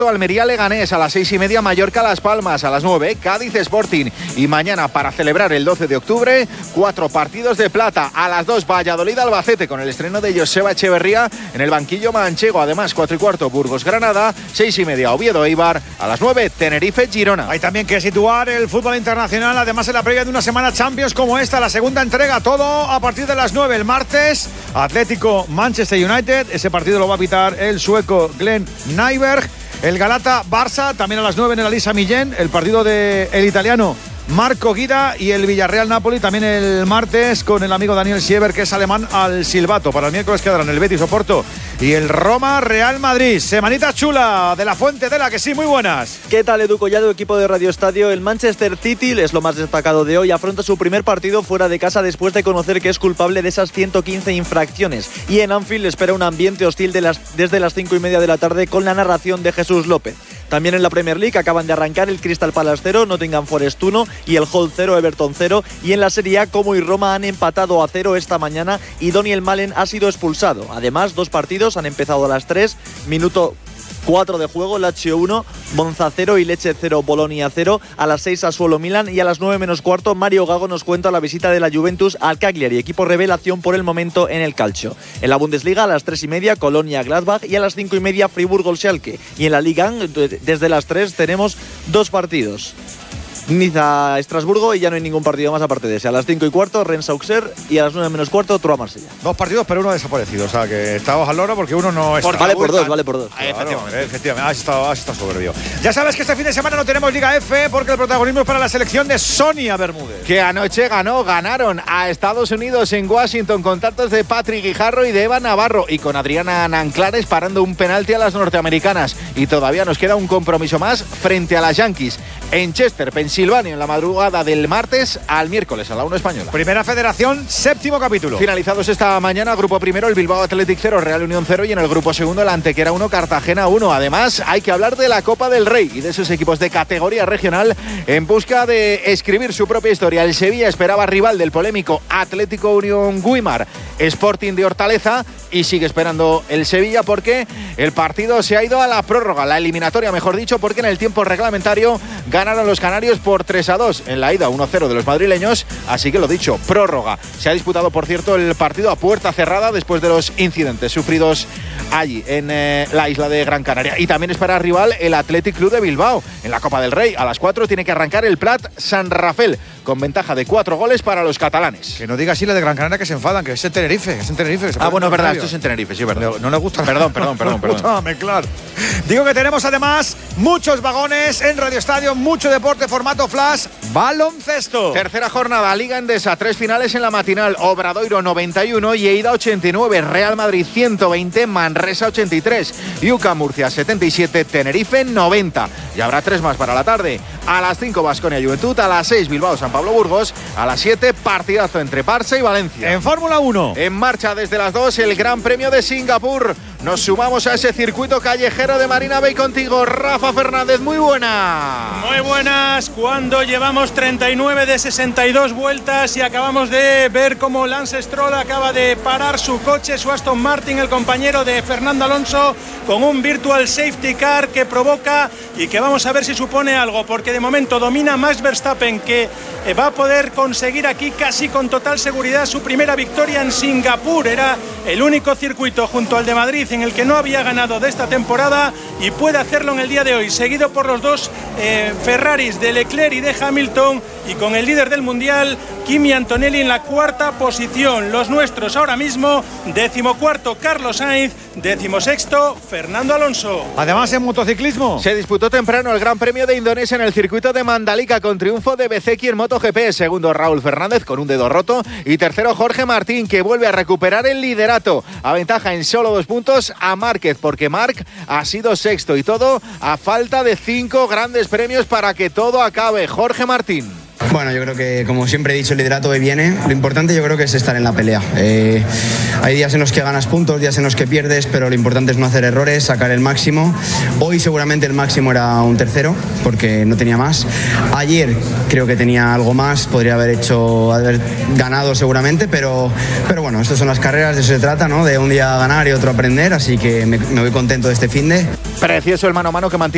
Almería Leganés, a las 6:30 Mallorca Las Palmas, a las 9 Cádiz Sporting, y mañana, para celebrar el 12 de octubre, 4 partidos de plata. A las 2 Valladolid Albacete, con el estreno de Joseba Echeverría en el banquillo manchego. Además, 4:15 Burgos Granada, 6:30 Oviedo Eibar, a las 9 Tenerife Girona. Hay también que situar el fútbol internacional, además en la previa de una semana Champions como esta, la segunda entrega, todo a partir de las 9 el martes. Atlético Manchester United, ese partido lo va a pitar el sueco Glenn Nyberg. El Galata-Barça, también a las 9 en el Elisa Millén, el partido del italiano Marco Guida, y el Villarreal-Napoli también el martes con el amigo Daniel Siever, que es alemán, al silbato. Para el miércoles quedarán el Betis-Oporto y el Roma-Real Madrid. Semanita chula de la Fuente de la que sí, muy buenas. ¿Qué tal, Edu Collado, equipo de Radio Estadio? El Manchester City es lo más destacado de hoy. Afronta su primer partido fuera de casa después de conocer que es culpable de esas 115 infracciones. Y en Anfield espera un ambiente hostil desde las 5:30 de la tarde con la narración de Jesús López. También en la Premier League acaban de arrancar el Crystal Palace 0, Nottingham Forest 1 y el Hull 0, Everton 0. Y en la Serie A, Como y Roma han empatado a 0 esta mañana y Daniel Malen ha sido expulsado. Además, 2 partidos han empezado a las 3, minuto 4 de juego, Lazio 1, Monza 0 y Lecce 0, Bolonia 0. A las 6 Sassuolo Milan, y a las 9 menos cuarto Mario Gago nos cuenta la visita de la Juventus al Cagliari, equipo revelación por el momento en el calcio. En la Bundesliga, a las 3:30 Colonia Gladbach, y a las 5:30 Friburgo Schalke. Y en la Liga, desde las 3 tenemos 2 partidos. Niza-Estrasburgo, y ya no hay ningún partido más aparte de ese. A las 5:15 Rennes-Auxerre, y a las 9 menos cuarto Troyes-Marsella. 2 partidos, pero uno ha desaparecido. O sea, que estábamos al loro porque uno no está. Vale por 2, vale por 2. Efectivamente. Has estado soberbio. Ya sabes que este fin de semana no tenemos Liga F porque el protagonismo es para la selección de Sonia Bermúdez. Que anoche ganaron a Estados Unidos en Washington con tantos de Patrick Guijarro y de Eva Navarro, y con Adriana Nanclares parando un penalti a las norteamericanas. Y todavía nos queda un compromiso más frente a las Yankees en Chester, Pensilvania, en la madrugada del martes al miércoles a la 1 española. Primera Federación, 7º capítulo. Finalizados esta mañana, grupo primero el Bilbao Athletic 0, Real Unión 0, y en el grupo segundo el Antequera 1, Cartagena 1. Además, hay que hablar de la Copa del Rey y de esos equipos de categoría regional en busca de escribir su propia historia. El Sevilla esperaba rival del polémico Atlético Unión Güímar, Sporting de Hortaleza, y sigue esperando el Sevilla porque el partido se ha ido a la prórroga, la eliminatoria mejor dicho, porque en el tiempo reglamentario ganaron los canarios por 3-2, en la ida 1-0 de los madrileños, así que lo dicho, prórroga. Se ha disputado, por cierto, el partido a puerta cerrada después de los incidentes sufridos allí en la isla de Gran Canaria. Y también espera rival el Athletic Club de Bilbao en la Copa del Rey. A las 4 tiene que arrancar el Prat San Rafael, con ventaja de 4 goles para los catalanes. Que no diga así la de Gran Canaria, que se enfadan, que es en Tenerife. Bueno, es verdad, esto es en Tenerife, sí, verdad. No les gusta. Perdón. Claro. Digo que tenemos además muchos vagones en Radio Estadio, mucho deporte, formato flash, baloncesto. Tercera jornada, Liga Endesa, 3 finales en la matinal. Obradoiro 91, Lleida 89, Real Madrid 120, Manresa 83, UCAM Murcia 77, Tenerife 90. Y habrá 3 más para la tarde. A las 5 Baskonia Juventud, a las 6 Bilbao San Pablo Burgos, a las 7 partidazo entre Barça y Valencia. En Fórmula 1. En marcha desde las 2 el Gran Premio de Singapur. Nos sumamos a ese circuito callejero de Marina Bay contigo, Rafa Fernández. Muy buena. Muy buenas, cuando llevamos 39 de 62 vueltas y acabamos de ver cómo Lance Stroll acaba de parar su coche, su Aston Martin, el compañero de Fernando Alonso, con un virtual safety car que provoca y que vamos a ver si supone algo, porque de momento domina Max Verstappen, que va a poder conseguir aquí casi con total seguridad su primera victoria en Singapur. Era el único circuito junto al de Madrid en el que no había ganado de esta temporada, y puede hacerlo en el día de hoy, seguido por los 2 Ferraris de Leclerc y de Hamilton, y con el líder del mundial, Kimi Antonelli, en la 4ª posición. Los nuestros ahora mismo, 14º Carlos Sainz, 16º Fernando Alonso. Además, en motociclismo se disputó temprano el Gran Premio de Indonesia en el circuito de Mandalika, con triunfo de Bezzecchi en MotoGP. Segundo Raúl Fernández con un dedo roto, y tercero Jorge Martín, que vuelve a recuperar el liderato. Aventaja en solo 2 puntos a Márquez, porque Marc ha sido sexto, y todo a falta de 5 grandes premios para que todo acabe. Jorge Martín. Bueno, yo creo que, como siempre he dicho, el liderato viene. Lo importante yo creo que es estar en la pelea. Hay días en los que ganas puntos, días en los que pierdes, pero lo importante es no hacer errores, sacar el máximo. Hoy seguramente el máximo era un tercero, porque no tenía más. Ayer creo que tenía algo más, podría haber ganado seguramente, pero bueno, estas son las carreras, de eso se trata, ¿no? De un día ganar y otro aprender, así que me voy contento de este finde. Precioso el mano a mano que mantiene